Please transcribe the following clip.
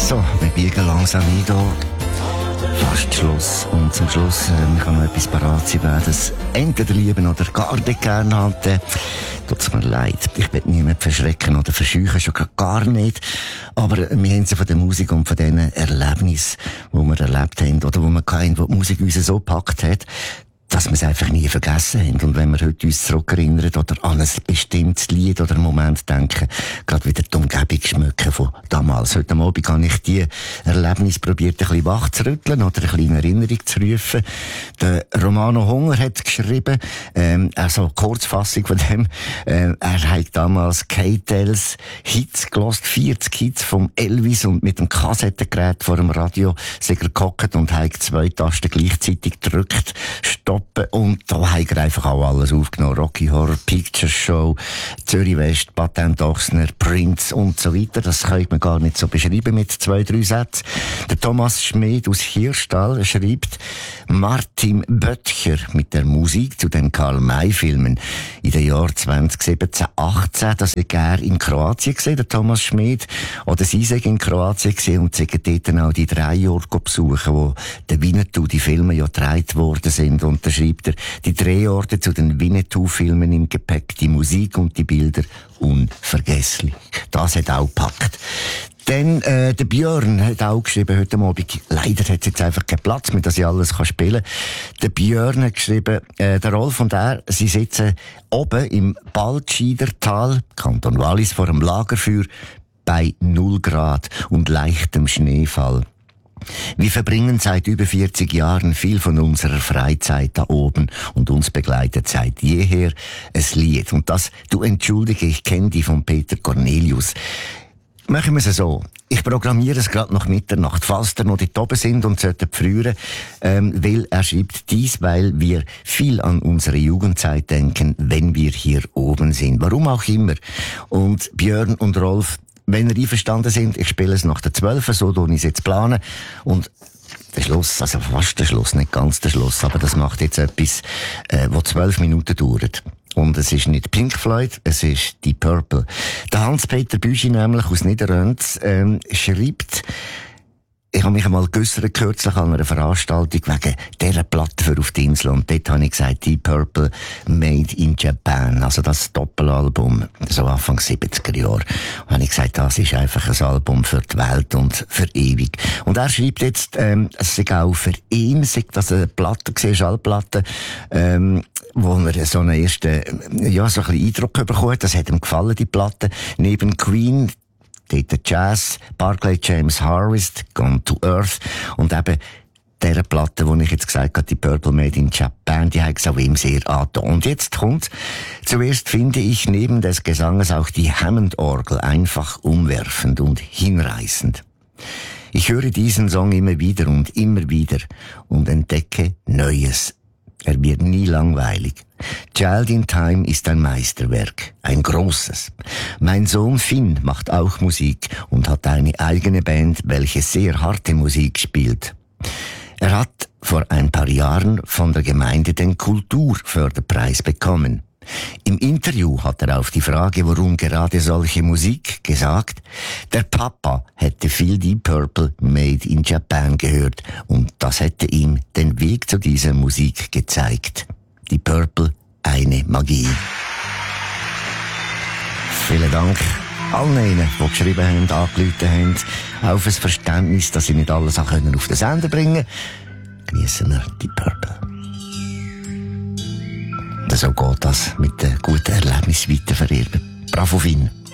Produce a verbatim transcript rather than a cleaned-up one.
So, wir biegen langsam ein hier. Fast Schluss. Und zum Schluss äh, kann noch etwas parat sein, wer das entweder lieben oder gar nicht gerne hat. Äh, tut's mir leid. Ich will niemanden verschrecken oder verscheuchen, schon gar nicht. Aber wir haben sie von der Musik und von diesen Erlebnissen, die wir erlebt haben, oder wo wir keinen, wo die Musik uns so gepackt hat, dass wir es einfach nie vergessen haben. Und wenn wir heute uns zurückerinnern oder an ein bestimmtes Lied oder einen Moment denken, gerade wieder die Umgebung schmücken von damals. Heute Abend habe ich die Erlebnis probiert, ein bisschen wach zu rütteln oder eine kleine Erinnerung zu rufen. Der Romano Hunger hat geschrieben, ähm, also Kurzfassung von dem, äh, er hat damals K-Tels Hits gelost, vierzig Hits vom Elvis, und mit dem Kassettengerät vor dem Radio sind er gehockt und hat zwei Tasten gleichzeitig gedrückt, stoppen, und da hat er einfach auch alles aufgenommen. Rocky Horror Picture Show, Zürich West, Patent Ochsner, Prince und so weiter. Das kann man gar nicht so beschreiben mit zwei, drei Sätzen. Der Thomas Schmid aus Hirschtal schreibt, Martin Böttcher mit der Musik zu den Karl-May-Filmen in den Jahren zwanzig siebzehn, achtzehn, das ist er in Kroatien gesehen, der Thomas Schmid, oder sie sind in Kroatien gesehen und sie dort auch die drei Orte besuchen, wo der Winnetou die Filme ja gedreht worden sind. Und da schreibt er, die Drehorte zu den Winnetou-Filmen im Gepäck, die Musik und die Bilder unvergesslich. Das hat auch gepackt. Dann, äh, der Björn hat auch geschrieben heute Abend, leider hat es jetzt einfach keinen Platz mehr, dass ich alles kann spielen kann. Der Björn hat geschrieben, äh, der Rolf und er, sie sitzen oben im Baltscheidertal, Kanton Wallis, vor dem Lagerfeuer, bei null Grad und leichtem Schneefall. Wir verbringen seit über vierzig Jahren viel von unserer Freizeit da oben, und uns begleitet seit jeher ein Lied. Und das, du entschuldige, ich kenne die von Peter Cornelius. Machen wir es so. Ich programmiere es gerade nach Mitternacht, falls ihr noch dort oben sind und sollten früher, ähm, weil er schreibt dies, weil wir viel an unsere Jugendzeit denken, wenn wir hier oben sind. Warum auch immer. Und Björn und Rolf, wenn ihr einverstanden sind, ich spiele es nach der zwölf, so tue ich es jetzt planen. Und der Schluss, also fast der Schluss, nicht ganz der Schluss, aber das macht jetzt etwas, äh, wo zwölf Minuten dauert. Und es ist nicht Pink Floyd, es ist Deep Purple. Der Hans-Peter Büschi nämlich aus Niederönz ähm, schreibt, ich habe mich einmal geäussert kürzlich an einer Veranstaltung wegen dieser Platte für auf die Insel, und dort habe ich gesagt, Deep Purple Made in Japan, also das Doppelalbum, so Anfang siebziger Jahre. Und habe ich gesagt, das ist einfach ein Album für die Welt und für ewig. Und er schreibt jetzt, ähm, es sei auch für ihn, sei das eine Platte gewesen, Schallplatte, ähm, wo er so einen ersten, ja, so ein bisschen Eindruck bekommen hat. Das hat ihm gefallen, die Platte. Neben Queen, dort der Jazz, Barclay James Harvest, Gone to Earth, und eben dieser Platte, die ich jetzt gesagt habe, die Purple Made in Japan, die hat es auch ihm sehr angetan. Und jetzt kommt, zuerst finde ich neben des Gesanges auch die Hammond-Orgel einfach umwerfend und hinreißend. Ich höre diesen Song immer wieder und immer wieder und entdecke Neues. Er wird nie langweilig. Child in Time ist ein Meisterwerk, ein großes. Mein Sohn Finn macht auch Musik und hat eine eigene Band, welche sehr harte Musik spielt. Er hat vor ein paar Jahren von der Gemeinde den Kulturförderpreis bekommen. Im Interview hat er auf die Frage, warum gerade solche Musik, gesagt, der Papa hätte viel Deep Purple Made in Japan gehört und das hätte ihm den Weg zu dieser Musik gezeigt. Deep Purple, eine Magie. Vielen Dank allen ihnen, die geschrieben haben, angerufen haben, auf ein Verständnis, dass sie nicht alles auch können auf den Sender bringen können. Geniessen wir Deep Purple. So geht das mit den guten Erlebnissen weitervererben. Bravo Finn.